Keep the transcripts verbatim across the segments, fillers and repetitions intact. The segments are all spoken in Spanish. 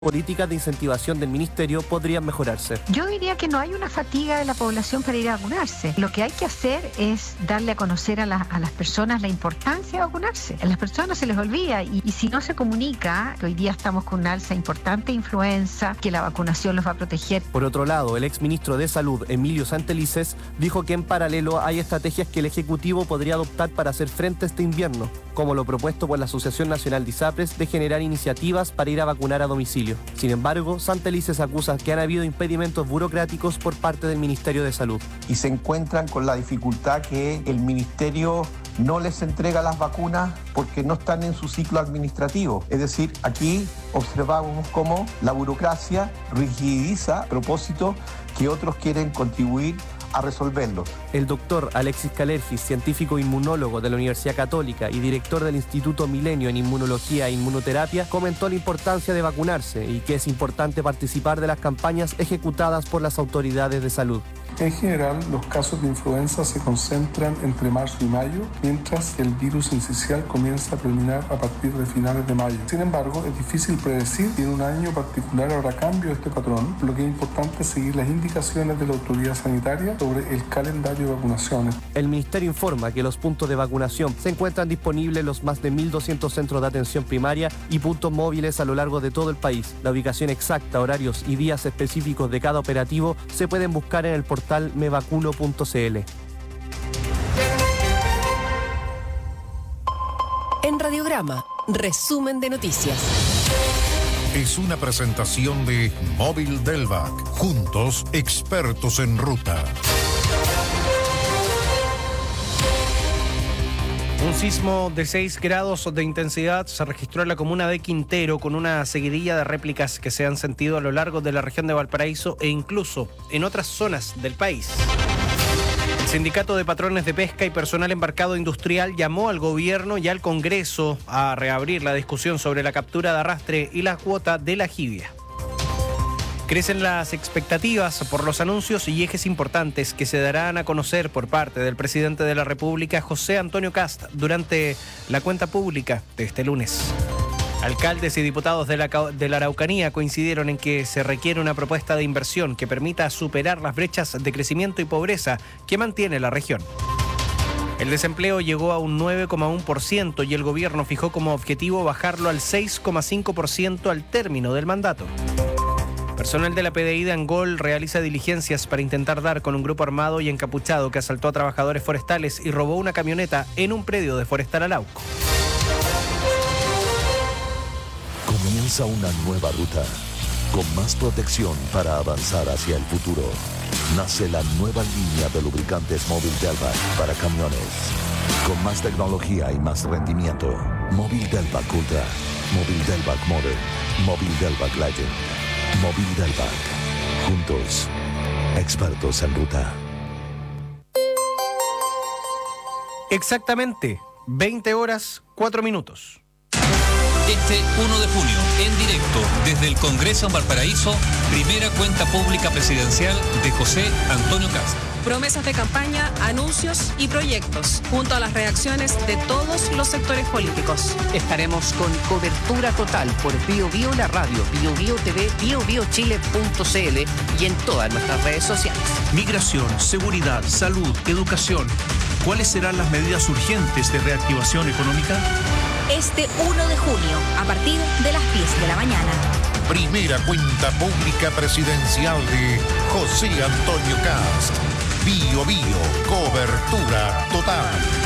políticas de incentivación del ministerio podrían mejorarse. Yo diría que no hay una fatiga de la población para ir a vacunarse. Lo que hay que hacer es darle a conocer a, la, a las personas la importancia de vacunarse. A las personas se les olvida y, y si no se comunica, que hoy día estamos con una alza importante de influenza, que la vacunación los va a proteger. Por otro lado, el exministro de Salud, Emilio Santelices, dijo que en paralelo hay estrategias que el Ejecutivo podría adoptar para hacer frente a este invierno, como lo propuesto por la Asociación Nacional de ISAPRES de generar iniciativas para ir a vacunar a domicilio. Sin embargo, Santelices acusa que han habido impedimentos burocráticos por parte del Ministerio de Salud. Y se encuentran con la dificultad que el Ministerio no les entrega las vacunas porque no están en su ciclo administrativo. Es decir, aquí observamos cómo la burocracia rigidiza a propósito que otros quieren contribuir a resolverlo. El doctor Alexis Calergis, científico inmunólogo de la Universidad Católica y director del Instituto Milenio en Inmunología e Inmunoterapia, comentó la importancia de vacunarse y que es importante participar de las campañas ejecutadas por las autoridades de salud. En general, los casos de influenza se concentran entre marzo y mayo, mientras que el virus incisional comienza a predominar a partir de finales de mayo. Sin embargo, es difícil predecir si en un año particular habrá cambio de este patrón, por lo que es importante seguir las indicaciones de la autoridad sanitaria sobre el calendario de vacunaciones. El Ministerio informa que los puntos de vacunación se encuentran disponibles en los más de mil doscientos centros de atención primaria y puntos móviles a lo largo de todo el país. La ubicación exacta, horarios y días específicos de cada operativo se pueden buscar en el portal mevacuno punto cl. En Radiograma, resumen de noticias. Es una presentación de Móvil Delvac. Juntos, expertos en ruta. Un sismo de seis grados de intensidad se registró en la comuna de Quintero, con una seguidilla de réplicas que se han sentido a lo largo de la región de Valparaíso e incluso en otras zonas del país. El Sindicato de Patrones de Pesca y Personal Embarcado Industrial llamó al gobierno y al Congreso a reabrir la discusión sobre la captura de arrastre y la cuota de la jibia. Crecen las expectativas por los anuncios y ejes importantes que se darán a conocer por parte del presidente de la República, José Antonio Kast, durante la cuenta pública de este lunes. Alcaldes y diputados de la, de la Araucanía coincidieron en que se requiere una propuesta de inversión que permita superar las brechas de crecimiento y pobreza que mantiene la región. El desempleo llegó a un nueve coma uno por ciento y el gobierno fijó como objetivo bajarlo al seis coma cinco por ciento al término del mandato. Personal de la P D I de Angol realiza diligencias para intentar dar con un grupo armado y encapuchado que asaltó a trabajadores forestales y robó una camioneta en un predio de Forestal Arauco. Comienza una nueva ruta, con más protección para avanzar hacia el futuro. Nace la nueva línea de lubricantes Móvil Delvac para camiones. Con más tecnología y más rendimiento. Móvil Delvac Ultra, Móvil Delvac Modern, Móvil Delvac Legend. Móvil Delvac. Juntos, expertos en ruta. Exactamente, veinte horas, cuatro minutos. Este uno de junio, en directo, desde el Congreso en Valparaíso, primera cuenta pública presidencial de José Antonio Kast. Promesas de campaña, anuncios y proyectos, junto a las reacciones de todos los sectores políticos. Estaremos con cobertura total por Bio Bio la radio, Bio Bio T V, bio bio chile punto c l y en todas nuestras redes sociales. Migración, seguridad, salud, educación. ¿Cuáles serán las medidas urgentes de reactivación económica? Este uno de junio, a partir de las diez de la mañana. Primera cuenta pública presidencial de José Antonio Kast. Bio Bio, cobertura total.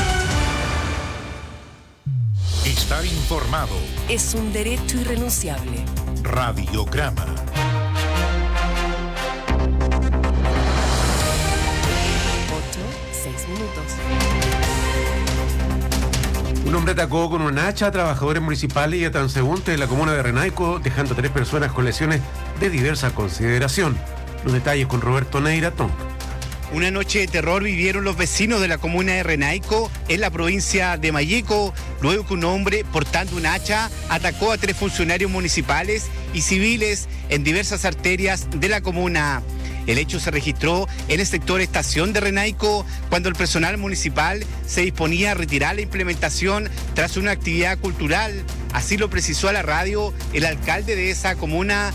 Estar informado es un derecho irrenunciable. Radiograma. ocho, seis minutos. Un hombre atacó con un hacha a trabajadores municipales y a transeúntes de la comuna de Renaico, dejando a tres personas con lesiones de diversa consideración. Los detalles con Roberto Neira Tonk. Una noche de terror vivieron los vecinos de la comuna de Renaico, en la provincia de Malleco, luego que un hombre portando un hacha atacó a tres funcionarios municipales y civiles en diversas arterias de la comuna. El hecho se registró en el sector estación de Renaico cuando el personal municipal se disponía a retirar la implementación tras una actividad cultural. Así lo precisó a la radio el alcalde de esa comuna,